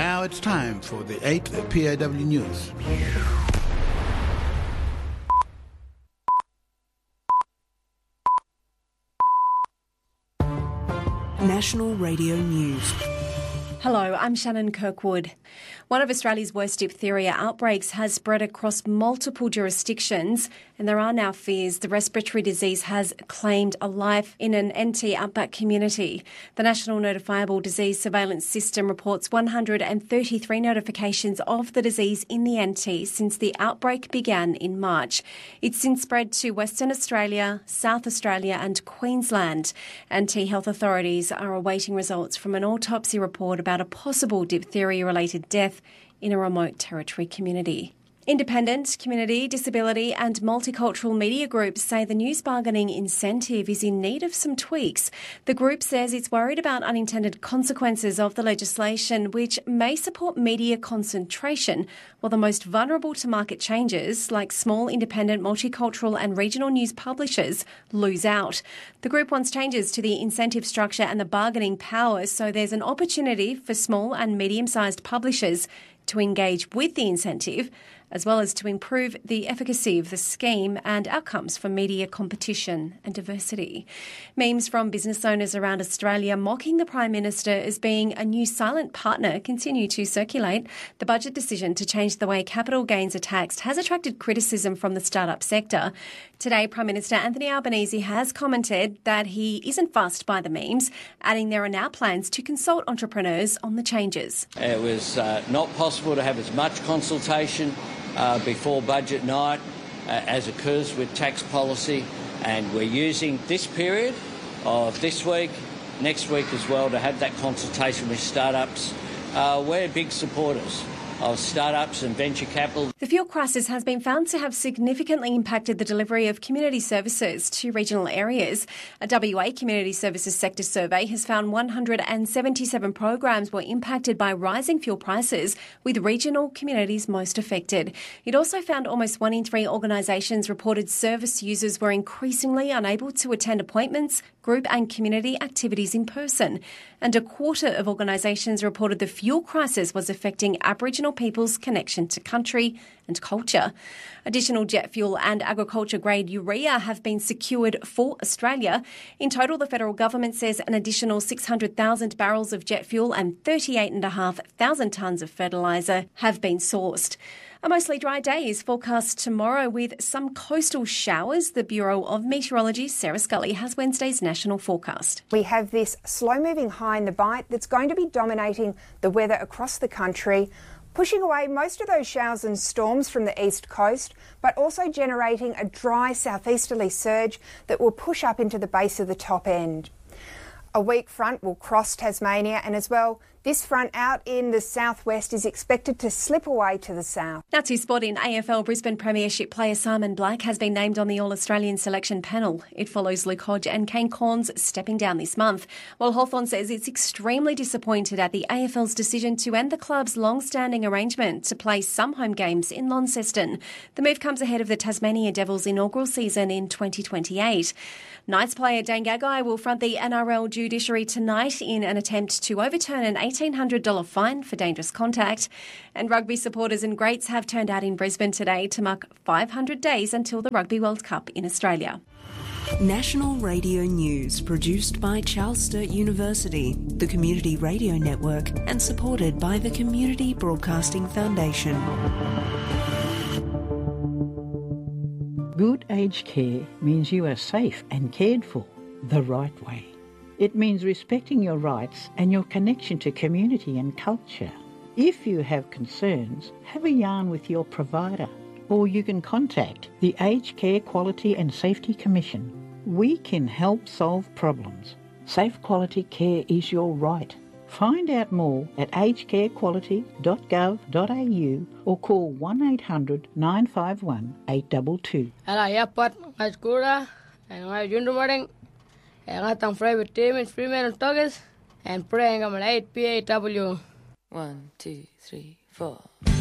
Now it's time for the 8th PAW News. National Radio News. Hello, I'm Shannon Kirkwood. One of Australia's worst diphtheria outbreaks has spread across multiple jurisdictions, and there are now fears the respiratory disease has claimed a life in an NT outback community. The National Notifiable Disease Surveillance System reports 133 notifications of the disease in the NT since the outbreak began in March. It's since spread to Western Australia, South Australia and Queensland. NT health authorities are awaiting results from an autopsy report about a possible diphtheria-related death in a remote territory community. Independent, community, disability and multicultural media groups say the news bargaining incentive is in need of some tweaks. The group says it's worried about unintended consequences of the legislation, which may support media concentration, while the most vulnerable to market changes, like small, independent, multicultural and regional news publishers, lose out. The group wants changes to the incentive structure and the bargaining power so there's an opportunity for small and medium-sized publishers to engage with the incentive, as well as to improve the efficacy of the scheme and outcomes for media competition and diversity. Memes from business owners around Australia mocking the Prime Minister as being a new silent partner continue to circulate. The budget decision to change the way capital gains are taxed has attracted criticism from the startup sector. Today, Prime Minister Anthony Albanese has commented that he isn't fussed by the memes, adding there are now plans to consult entrepreneurs on the changes. It was not possible to have as much consultation before budget night as occurs with tax policy, and we're using this period of this week, next week as well, to have that consultation with startups. We're big supporters of startups and venture capital. The fuel crisis has been found to have significantly impacted the delivery of community services to regional areas. A WA Community Services Sector survey has found 177 programs were impacted by rising fuel prices, with regional communities most affected. It also found almost 1 in 3 organisations reported service users were increasingly unable to attend appointments, group and community activities in person. And a quarter of organisations reported the fuel crisis was affecting Aboriginal people's connection to country and culture. Additional jet fuel and agriculture-grade urea have been secured for Australia. In total, the federal government says an additional 600,000 barrels of jet fuel and 38,500 tonnes of fertiliser have been sourced. A mostly dry day is forecast tomorrow with some coastal showers. The Bureau of Meteorology, Sarah Scully, has Wednesday's national forecast. We have this slow-moving high in the bight that's going to be dominating the weather across the country, pushing away most of those showers and storms from the east coast, but also generating a dry southeasterly surge that will push up into the base of the top end. A weak front will cross Tasmania, and as well, this front out in the southwest is expected to slip away to the south. That's his spot in AFL Brisbane Premiership player Simon Black has been named on the All-Australian selection panel. It follows Luke Hodge and Kane Cornes stepping down this month, while Hawthorn says it's extremely disappointed at the AFL's decision to end the club's long-standing arrangement to play some home games in Launceston. The move comes ahead of the Tasmania Devils' inaugural season in 2028. Knights player Dane Gagai will front the NRL judiciary tonight in an attempt to overturn an $1,800 fine for dangerous contact. And rugby supporters and greats have turned out in Brisbane today to mark 500 days until the Rugby World Cup in Australia. National Radio News, produced by Charles Sturt University, the Community Radio Network, and supported by the Community Broadcasting Foundation. Good aged care means you are safe and cared for the right way. It means respecting your rights and your connection to community and culture. If you have concerns, have a yarn with your provider, or you can contact the Aged Care Quality and Safety Commission. We can help solve problems. Safe quality care is your right. Find out more at agedcarequality.gov.au or call 1-800 951 822. Ala yapat ngajkura ngai jundu morning ngatang private team in Fremantle Toggers and praying I'm an 8 PAW. 1, 2, 3, 4.